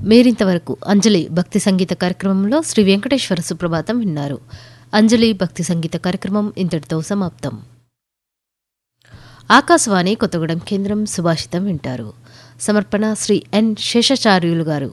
మీరింతవరకు అంజలి భక్తి సంగీత కార్యక్రమంలో శ్రీ వెంకటేశ్వర సుప్రభాతం విన్నారు. అంజలి భక్తి సంగీత కార్యక్రమం ఇంతటితో సమాప్తం. ఆకాశవాణి కొత్తగూడెం కేంద్రం సుభాషితం వింటారు. సమర్పణ శ్రీ ఎన్ శేషాచార్యులు గారు.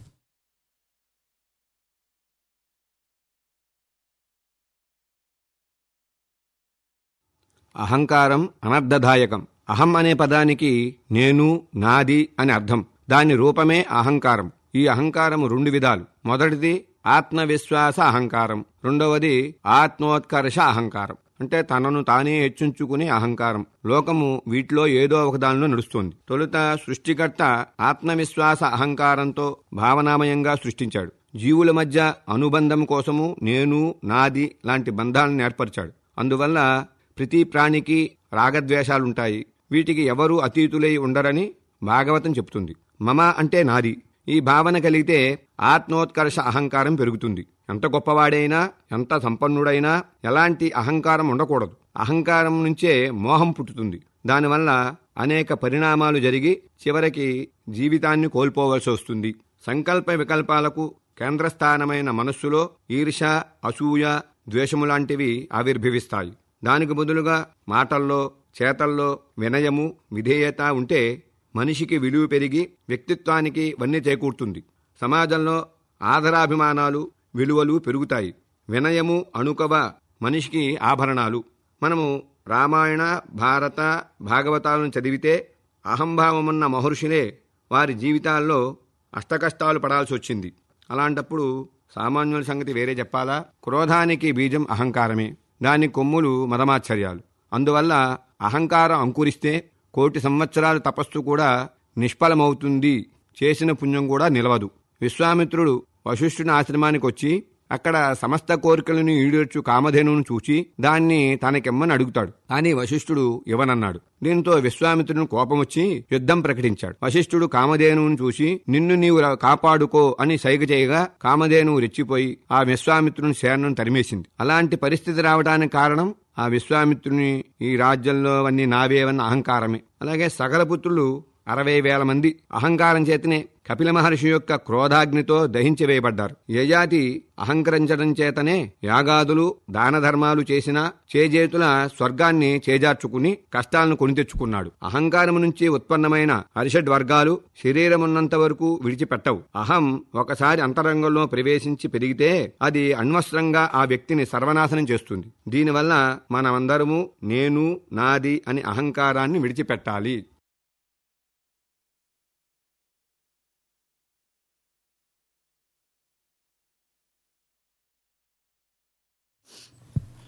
అహంకారం అనర్థదాయకం. అహం అనే పదానికి నేను, నాది అని అర్థం. దాని రూపమే అహంకారం. ఈ అహంకారం రెండు విధాలు. మొదటిది ఆత్మవిశ్వాస అహంకారం, రెండవది ఆత్మోత్కర్ష అహంకారం. అంటే తనను తానే హెచ్చించుకునే అహంకారం. లోకము వీటిలో ఏదో ఒక దానిలో నడుస్తోంది. తొలుత సృష్టికర్త ఆత్మవిశ్వాస అహంకారంతో భావనామయంగా సృష్టించాడు. జీవుల మధ్య అనుబంధం కోసము నేను, నాది లాంటి బంధాలను ఏర్పరిచాడు. అందువల్ల ప్రతి ప్రాణికి రాగద్వేషాలుంటాయి. వీటికి ఎవరూ అతీతులై ఉండరని భాగవతం చెబుతుంది. మమ అంటే నాది. ఈ భావన కలిగితే ఆత్మోత్కర్ష అహంకారం పెరుగుతుంది. ఎంత గొప్పవాడైనా, ఎంత సంపన్నుడైనా ఎలాంటి అహంకారం ఉండకూడదు. అహంకారం నుంచే మోహం పుట్టుతుంది. దానివల్ల అనేక పరిణామాలు జరిగి చివరికి జీవితాన్ని కోల్పోవలసి వస్తుంది. సంకల్ప వికల్పాలకు కేంద్రస్థానమైన మనస్సులో ఈర్ష, అసూయ, ద్వేషము లాంటివి ఆవిర్భవిస్తాయి. దానికి బదులుగా మాటల్లో, చేతల్లో వినయము, విధేయత ఉంటే మనిషికి విలువ పెరిగి వ్యక్తిత్వానికి వన్నె చేకూరుతుంది. సమాజంలో ఆదరాభిమానాలు, విలువలు పెరుగుతాయి. వినయము, అణుకవ మనిషికి ఆభరణాలు. మనము రామాయణ, భారత, భాగవతాలను చదివితే అహంభావమున్న మహర్షులే వారి జీవితాల్లో అష్టకష్టాలు పడాల్సి వచ్చింది. అలాంటప్పుడు సామాన్యుల సంగతి వేరే చెప్పాలా? క్రోధానికి బీజం అహంకారమే. దాని కొమ్ములు మదమాశ్చర్యాలు. అందువల్ల అహంకారం అంకురిస్తే 1,000 సంవత్సరాల తపస్సు కూడా నిష్ఫలమవుతుంది. చేసిన పుణ్యం కూడా నిలవదు. విశ్వామిత్రుడు వశిష్ఠుని ఆశ్రమానికి వచ్చి అక్కడ సమస్త కోరికలను ఈడేర్చు కామధేనును చూచి దాన్ని తనకిమ్మని అడుగుతాడు. కానీ వశిష్ఠుడు ఇవ్వనన్నాడు. దీంతో విశ్వామిత్రుని కోపం వచ్చి యుద్ధం ప్రకటించాడు. వశిష్ఠుడు కామధేనువును చూసి నిన్ను నీవు కాపాడుకో అని సైగ చేయగా కామధేనువు రెచ్చిపోయి ఆ విశ్వామిత్రుని సేనను తరిమేసింది. అలాంటి పరిస్థితి రావడానికి కారణం ఆ విశ్వామిత్రుని ఈ రాజ్యంలో అన్ని నావేవన్న అహంకారమే. అలాగే సకల పుత్రులు 60,000 మంది అహంకారం చేతనే కపిల మహర్షి యొక్క క్రోధాగ్నితో దహించివేయబడ్డారు. యజాతి అహంకరించడం చేతనే యాగాదులు, దాన ధర్మాలు చేసినా చేజేతుల స్వర్గాన్ని చేజార్చుకుని కష్టాలను కొని తెచ్చుకున్నాడు. అహంకారం నుంచి ఉత్పన్నమైన అరిషడ్ వర్గాలు శరీరమున్నంత వరకు విడిచిపెట్టవు. అహం ఒకసారి అంతరంగంలో ప్రవేశించి పెరిగితే అది అణ్వస్త్రంగా ఆ వ్యక్తిని సర్వనాశనం చేస్తుంది. దీనివల్ల మనమందరము నేను, నాది అని అహంకారాన్ని విడిచిపెట్టాలి.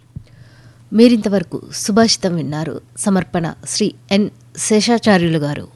మీరింతవరకు సుభాషితం విన్నారు. సమర్పణ శ్రీ ఎన్ శేషాచార్యులు గారు.